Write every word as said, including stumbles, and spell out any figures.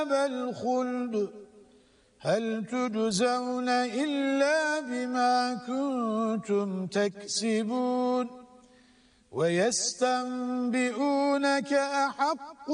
الخلد هل تجزون إلا بما كنتم تكسبون ويستنبئونك أحق